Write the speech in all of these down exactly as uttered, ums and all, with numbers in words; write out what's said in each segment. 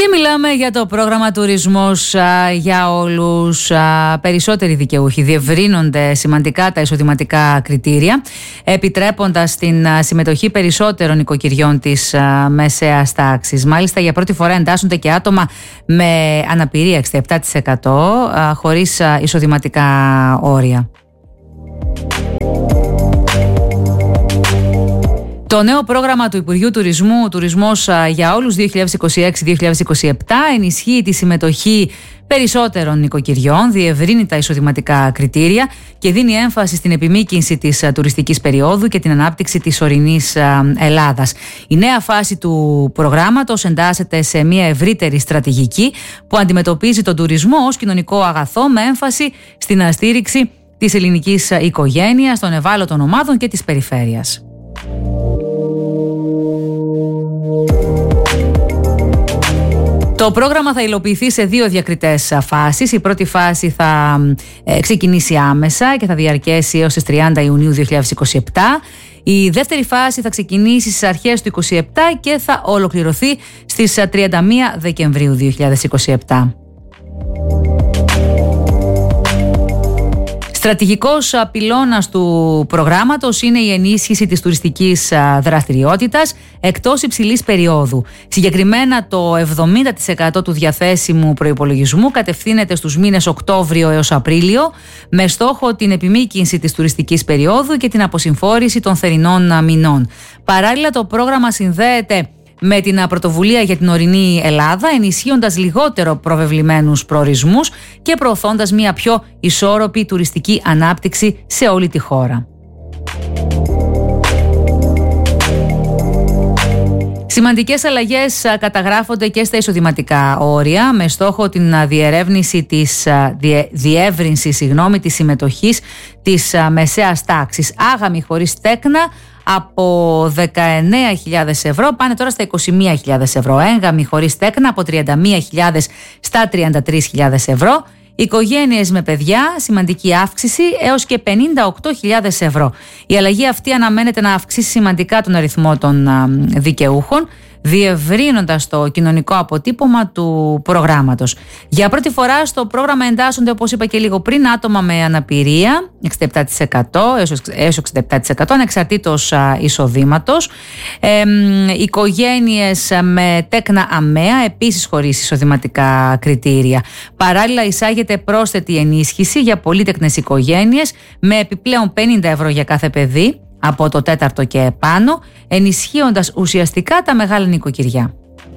Και μιλάμε για το πρόγραμμα Τουρισμός α, για όλους. Α, περισσότεροι δικαιούχοι διευρύνονται σημαντικά τα εισοδηματικά κριτήρια, επιτρέποντας την α, συμμετοχή περισσότερων νοικοκυριών της α, μεσαίας τάξης. Μάλιστα, για πρώτη φορά εντάσσονται και άτομα με αναπηρία εξήντα επτά τοις εκατό α, χωρίς α, εισοδηματικά όρια. Το νέο πρόγραμμα του Υπουργείου Τουρισμού, Τουρισμός για όλους δύο χιλιάδες είκοσι έξι δύο χιλιάδες είκοσι επτά, ενισχύει τη συμμετοχή περισσότερων νοικοκυριών, διευρύνει τα εισοδηματικά κριτήρια και δίνει έμφαση στην επιμήκυνση της τουριστικής περίοδου και την ανάπτυξη της ορεινής Ελλάδας. Η νέα φάση του προγράμματος εντάσσεται σε μια ευρύτερη στρατηγική που αντιμετωπίζει τον τουρισμό ως κοινωνικό αγαθό με έμφαση στην στήριξη της ελληνικής οικογένειας, των ευάλωτων ομάδων και της περιφέρειας. Το πρόγραμμα θα υλοποιηθεί σε δύο διακριτές φάσεις. Η πρώτη φάση θα ε, ξεκινήσει άμεσα και θα διαρκέσει έως τις τριάντα Ιουνίου δύο χιλιάδες είκοσι επτά. Η δεύτερη φάση θα ξεκινήσει στις αρχές του είκοσι επτά και θα ολοκληρωθεί στις τριάντα μία Δεκεμβρίου δύο χιλιάδες είκοσι επτά. Στρατηγικός πυλώνας του προγράμματος είναι η ενίσχυση της τουριστικής δραστηριότητας εκτός υψηλής περίοδου. Συγκεκριμένα το εβδομήντα τοις εκατό του διαθέσιμου προϋπολογισμού κατευθύνεται στους μήνες Οκτώβριο έως Απρίλιο με στόχο την επιμήκυνση της τουριστικής περίοδου και την αποσυμφόρηση των θερινών μηνών. Παράλληλα, το πρόγραμμα συνδέεται με την πρωτοβουλία για την ορεινή Ελλάδα, ενισχύοντας λιγότερο προβεβλημένους προορισμούς και προωθώντας μια πιο ισόρροπη τουριστική ανάπτυξη σε όλη τη χώρα. Σημαντικές αλλαγές καταγράφονται και στα εισοδηματικά όρια με στόχο την διερεύνηση της διε, διεύρυνση συγγνώμη, της συμμετοχής της μεσαίας τάξης. Άγαμοι χωρίς τέκνα από δεκαεννέα χιλιάδες ευρώ πάνε τώρα στα είκοσι μία χιλιάδες ευρώ. Έγγαμοι χωρίς τέκνα από τριάντα μία χιλιάδες στα τριάντα τρεις χιλιάδες ευρώ. Οικογένειες με παιδιά, σημαντική αύξηση έως και πενήντα οκτώ χιλιάδες ευρώ. Η αλλαγή αυτή αναμένεται να αυξήσει σημαντικά τον αριθμό των δικαιούχων, διευρύνοντας το κοινωνικό αποτύπωμα του προγράμματος. Για πρώτη φορά στο πρόγραμμα εντάσσονται, όπως είπα και λίγο πριν, άτομα με αναπηρία εξήντα επτά τοις εκατό έως εξήντα επτά τοις εκατό ανεξαρτήτως εισοδήματος, ε, οικογένειες με τέκνα αμαία, επίσης χωρίς εισοδηματικά κριτήρια. Παράλληλα, εισάγεται πρόσθετη ενίσχυση για πολύτεκνες οικογένειες με επιπλέον πενήντα ευρώ για κάθε παιδί από το τέταρτο και επάνω, ενισχύοντας ουσιαστικά τα μεγάλα νοικοκυριά.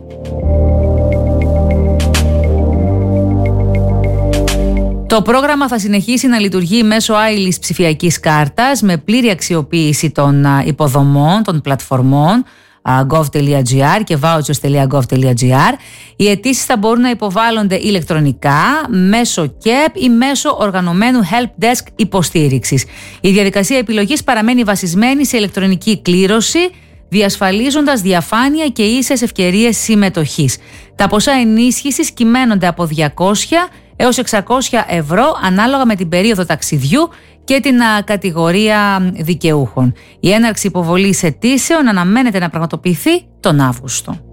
Το πρόγραμμα θα συνεχίσει να λειτουργεί μέσω άειλης ψηφιακής κάρτας με πλήρη αξιοποίηση των υποδομών, των πλατφορμών gov.gr και vouchers.gov.gr. Οι αιτήσεις θα μπορούν να υποβάλλονται ηλεκτρονικά, μέσω κεπ ή μέσω οργανωμένου help desk υποστήριξης. Η διαδικασία επιλογής παραμένει βασισμένη σε ηλεκτρονική κλήρωση, διασφαλίζοντας διαφάνεια και ίσες ευκαιρίες συμμετοχής. Τα ποσά ενίσχυσης κυμαίνονται από διακόσια έως εξακόσια ευρώ ανάλογα με την περίοδο ταξιδιού και την α, κατηγορία δικαιούχων. Η έναρξη υποβολής αιτήσεων αναμένεται να πραγματοποιηθεί τον Αύγουστο.